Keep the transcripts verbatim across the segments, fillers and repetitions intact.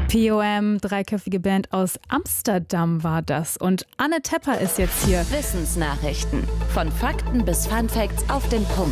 P O M, dreiköpfige Band aus Amsterdam war das. Und Anne Tepper ist jetzt hier. Wissensnachrichten. Von Fakten bis Funfacts auf den Punkt.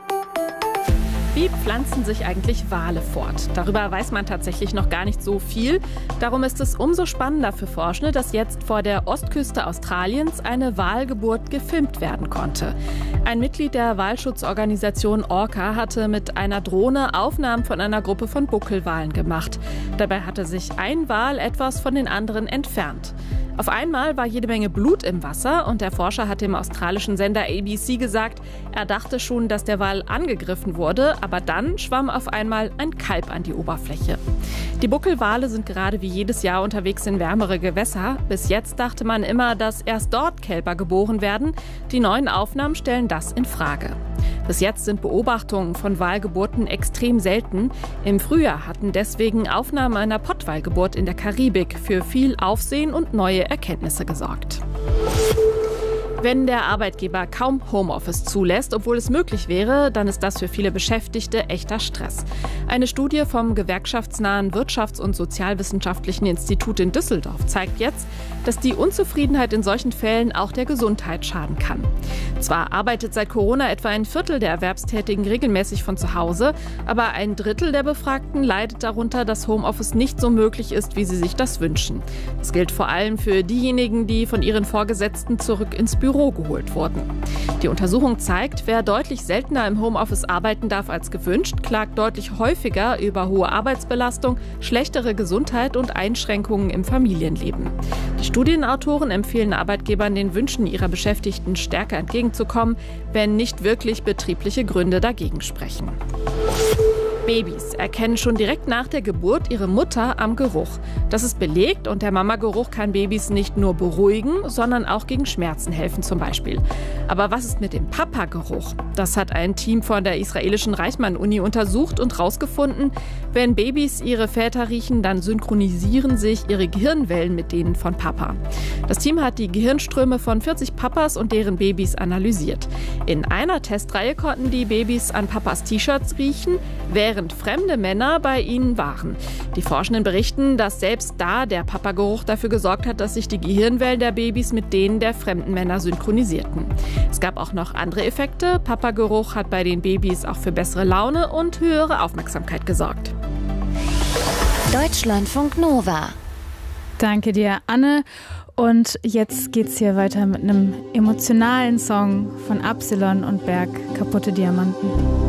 Wie pflanzen sich eigentlich Wale fort? Darüber weiß man tatsächlich noch gar nicht so viel. Darum ist es umso spannender für Forschende, dass jetzt vor der Ostküste Australiens eine Walgeburt gefilmt werden konnte. Ein Mitglied der Walschutzorganisation Orca hatte mit einer Drohne Aufnahmen von einer Gruppe von Buckelwalen gemacht. Dabei hatte sich ein Wal etwas von den anderen entfernt. Auf einmal war jede Menge Blut im Wasser und der Forscher hat dem australischen Sender A B C gesagt, er dachte schon, dass der Wal angegriffen wurde, aber dann schwamm auf einmal ein Kalb an die Oberfläche. Die Buckelwale sind gerade wie jedes Jahr unterwegs in wärmere Gewässer. Bis jetzt dachte man immer, dass erst dort Kälber geboren werden. Die neuen Aufnahmen stellen das in Frage. Bis jetzt sind Beobachtungen von Walgeburten extrem selten. Im Frühjahr hatten deswegen Aufnahmen einer Pottwalgeburt in der Karibik für viel Aufsehen und neue Erkenntnisse gesorgt. Wenn der Arbeitgeber kaum Homeoffice zulässt, obwohl es möglich wäre, dann ist das für viele Beschäftigte echter Stress. Eine Studie vom gewerkschaftsnahen Wirtschafts- und Sozialwissenschaftlichen Institut in Düsseldorf zeigt jetzt, dass die Unzufriedenheit in solchen Fällen auch der Gesundheit schaden kann. Zwar arbeitet seit Corona etwa ein Viertel der Erwerbstätigen regelmäßig von zu Hause, aber ein Drittel der Befragten leidet darunter, dass Homeoffice nicht so möglich ist, wie sie sich das wünschen. Das gilt vor allem für diejenigen, die von ihren Vorgesetzten zurück ins Büro geholt wurden. Die Untersuchung zeigt, wer deutlich seltener im Homeoffice arbeiten darf als gewünscht, klagt deutlich häufiger über hohe Arbeitsbelastung, schlechtere Gesundheit und Einschränkungen im Familienleben. Die Studienautoren empfehlen Arbeitgebern, den Wünschen ihrer Beschäftigten stärker entgegenzukommen, wenn nicht wirklich betriebliche Gründe dagegen sprechen. Babys erkennen schon direkt nach der Geburt ihre Mutter am Geruch. Das ist belegt und der Mamageruch kann Babys nicht nur beruhigen, sondern auch gegen Schmerzen helfen zum Beispiel. Aber was ist mit dem Papageruch? Das hat ein Team von der israelischen Reichmann-Uni untersucht und herausgefunden, wenn Babys ihre Väter riechen, dann synchronisieren sich ihre Gehirnwellen mit denen von Papa. Das Team hat die Gehirnströme von vierzig Papas und deren Babys analysiert. In einer Testreihe konnten die Babys an Papas T-Shirts riechen, während fremde Männer bei ihnen waren. Die Forschenden berichten, dass selbst da der Papageruch dafür gesorgt hat, dass sich die Gehirnwellen der Babys mit denen der fremden Männer synchronisierten. Es gab auch noch andere Effekte. Papageruch hat bei den Babys auch für bessere Laune und höhere Aufmerksamkeit gesorgt. Deutschlandfunk Nova. Danke dir, Anne. Und jetzt geht's hier weiter mit einem emotionalen Song von Absilon und Berg, Kaputte Diamanten.